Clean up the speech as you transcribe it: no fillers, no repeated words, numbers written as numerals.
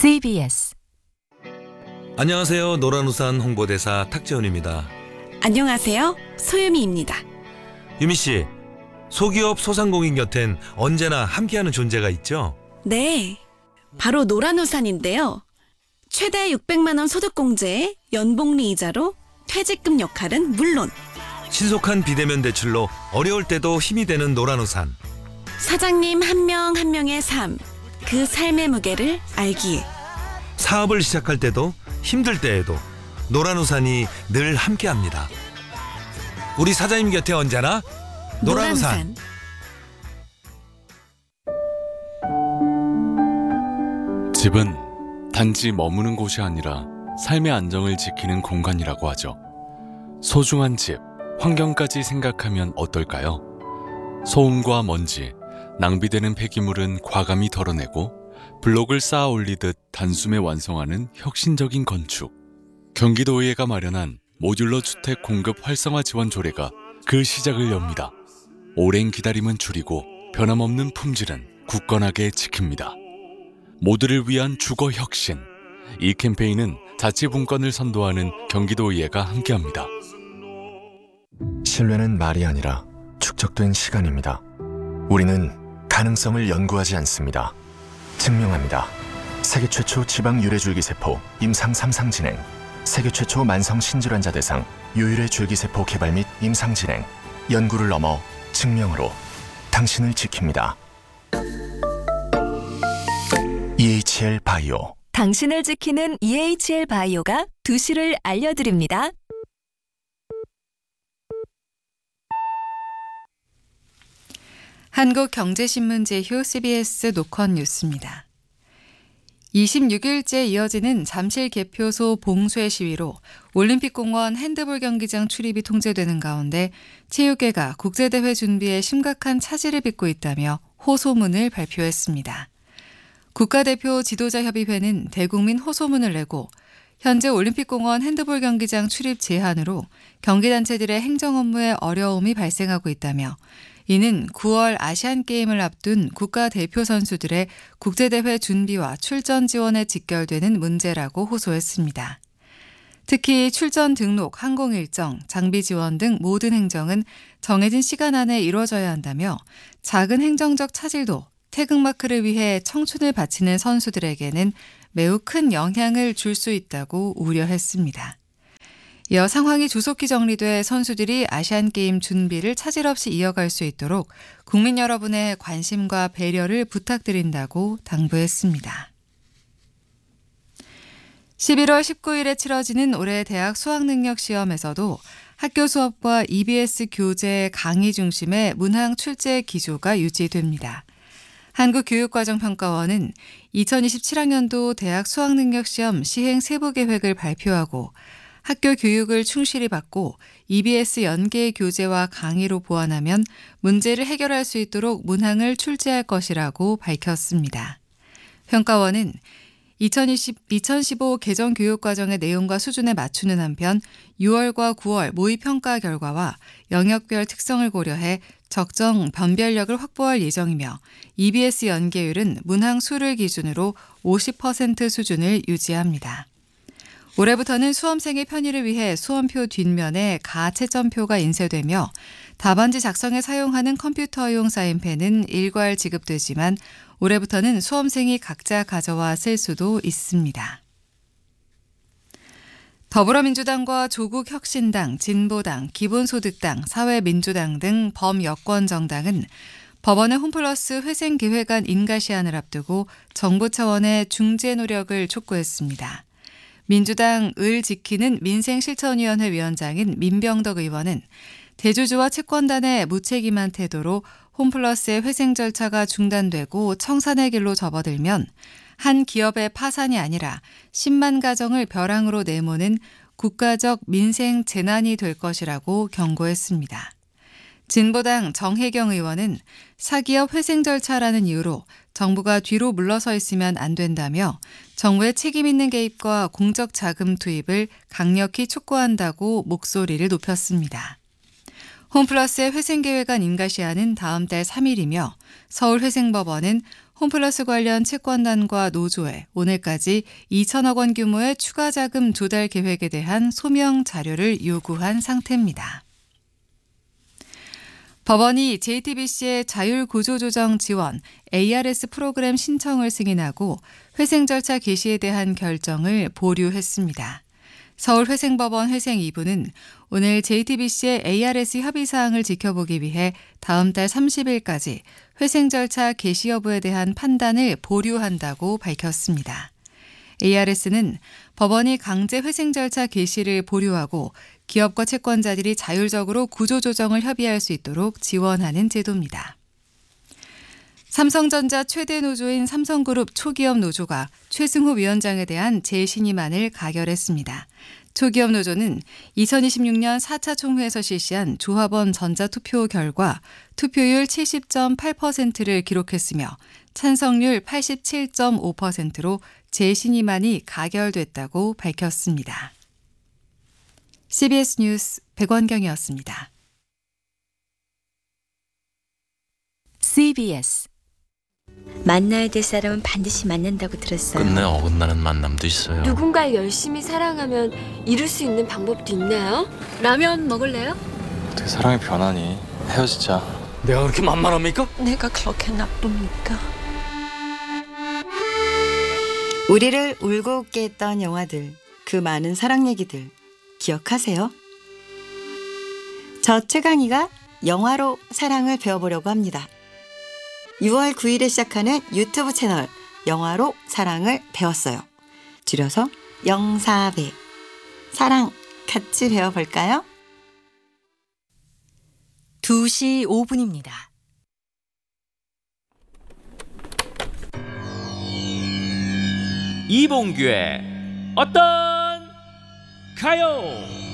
CBS. 안녕하세요. 노란우산 홍보대사 탁재훈입니다. 안녕하세요. 소유미입니다. 유미 씨, 소기업 소상공인 곁엔 언제나 함께하는 존재가 있죠? 네, 바로 노란우산인데요. 최대 600만 원 소득공제에 연복리 이자로 퇴직금 역할은 물론 신속한 비대면 대출로 어려울 때도 힘이 되는 노란우산. 사장님 한 명 한 명의 삶, 그 삶의 무게를 알기에 사업을 시작할 때도 힘들 때에도 노란우산이 늘 함께합니다. 우리 사장님 곁에 언제나 노란우산. 집은 단지 머무는 곳이 아니라 삶의 안정을 지키는 공간이라고 하죠. 소중한 집, 환경까지 생각하면 어떨까요? 소음과 먼지, 낭비되는 폐기물은 과감히 덜어내고 블록을 쌓아 올리듯 단숨에 완성하는 혁신적인 건축. 경기도의회가 마련한 모듈러 주택 공급 활성화 지원 조례가 그 시작을 엽니다. 오랜 기다림은 줄이고 변함없는 품질은 굳건하게 지킵니다. 모두를 위한 주거 혁신. 이 캠페인은 자치분권을 선도하는 경기도의회가 함께합니다. 신뢰는 말이 아니라 축적된 시간입니다. 우리는 가능성을 연구하지 않습니다. 증명합니다. 세계 최초 지방 유래줄기세포 임상 3상 진행, 세계 최초 만성 신질환자 대상 유일의 줄기세포 개발 및 임상 진행, 연구를 넘어 증명으로 당신을 지킵니다. EHL 바이오. 당신을 지키는 EHL 바이오가 2시를 알려드립니다. 한국경제신문 제휴 CBS 노컷 뉴스입니다. 26일째 이어지는 잠실 개표소 봉쇄 시위로 올림픽공원 핸드볼 경기장 출입이 통제되는 가운데 체육계가 국제대회 준비에 심각한 차질을 빚고 있다며 호소문을 발표했습니다. 국가대표 지도자협의회는 대국민 호소문을 내고 현재 올림픽공원 핸드볼 경기장 출입 제한으로 경기단체들의 행정 업무에 어려움이 발생하고 있다며 이는 9월 아시안게임을 앞둔 국가대표 선수들의 국제대회 준비와 출전 지원에 직결되는 문제라고 호소했습니다. 특히 출전 등록, 항공 일정, 장비 지원 등 모든 행정은 정해진 시간 안에 이루어져야 한다며 작은 행정적 차질도 태극마크를 위해 청춘을 바치는 선수들에게는 매우 큰 영향을 줄 수 있다고 우려했습니다. 이어 상황이 조속히 정리돼 선수들이 아시안게임 준비를 차질 없이 이어갈 수 있도록 국민 여러분의 관심과 배려를 부탁드린다고 당부했습니다. 11월 19일에 치러지는 올해 대학 수학능력시험에서도 학교 수업과 EBS 교재 강의 중심의 문항 출제 기조가 유지됩니다. 한국교육과정평가원은 2027학년도 대학 수학능력시험 시행 세부계획을 발표하고 학교 교육을 충실히 받고 EBS 연계 교재와 강의로 보완하면 문제를 해결할 수 있도록 문항을 출제할 것이라고 밝혔습니다. 평가원은 2015 개정 교육과정의 내용과 수준에 맞추는 한편 6월과 9월 모의평가 결과와 영역별 특성을 고려해 적정 변별력을 확보할 예정이며 EBS 연계율은 문항 수를 기준으로 50% 수준을 유지합니다. 올해부터는 수험생의 편의를 위해 수험표 뒷면에 가채점표가 인쇄되며 답안지 작성에 사용하는 컴퓨터용 사인펜은 일괄 지급되지만 올해부터는 수험생이 각자 가져와 쓸 수도 있습니다. 더불어민주당과 조국혁신당, 진보당, 기본소득당, 사회민주당 등 범여권 정당은 법원의 홈플러스 회생계획안 인가시한을 앞두고 정부 차원의 중재 노력을 촉구했습니다. 민주당 을 지키는 민생실천위원회 위원장인 민병덕 의원은 대주주와 채권단의 무책임한 태도로 홈플러스의 회생 절차가 중단되고 청산의 길로 접어들면 한 기업의 파산이 아니라 10만 가정을 벼랑으로 내모는 국가적 민생 재난이 될 것이라고 경고했습니다. 진보당 정혜경 의원은 사기업 회생 절차라는 이유로 정부가 뒤로 물러서 있으면 안 된다며 정부의 책임 있는 개입과 공적 자금 투입을 강력히 촉구한다고 목소리를 높였습니다. 홈플러스의 회생계획안 인가시한은 다음 달 3일이며 서울회생법원은 홈플러스 관련 채권단과 노조에 오늘까지 2천억 원 규모의 추가 자금 조달 계획에 대한 소명 자료를 요구한 상태입니다. 법원이 JTBC의 자율구조조정 지원 ARS 프로그램 신청을 승인하고 회생 절차 개시에 대한 결정을 보류했습니다. 서울회생법원 회생 2부는 오늘 JTBC의 ARS 협의사항을 지켜보기 위해 다음 달 30일까지 회생 절차 개시 여부에 대한 판단을 보류한다고 밝혔습니다. ARS는 법원이 강제 회생 절차 개시를 보류하고 기업과 채권자들이 자율적으로 구조조정을 협의할 수 있도록 지원하는 제도입니다. 삼성전자 최대 노조인 삼성그룹 초기업 노조가 최승호 위원장에 대한 재신임안을 가결했습니다. 초기업 노조는 2026년 4차 총회에서 실시한 조합원 전자투표 결과 투표율 70.8%를 기록했으며 찬성률 87.5%로 재신임안이 가결됐다고 밝혔습니다. CBS 뉴스 백원경이었습니다. CBS 만나야 될 사람은 반드시 만난다고 들었어요. 끝내 어긋나는 만남도 있어요. 누군가를 열심히 사랑하면 이룰 수 있는 방법도 있나요? 라면 먹을래요? 어떻게 사랑이 변하니? 헤어지자. 내가 그렇게 만만합니까? 내가 그렇게 나쁩니까? 우리를 울고 웃게 했던 영화들, 그 많은 사랑 얘기들 기억하세요? 저 최강희가 영화로 사랑을 배워보려고 합니다. 6월 9일에 시작하는 유튜브 채널 영화로 사랑을 배웠어요. 줄여서 영사배. 사랑 같이 배워볼까요? 2시 5분입니다. 이봉규의 어떤 가요?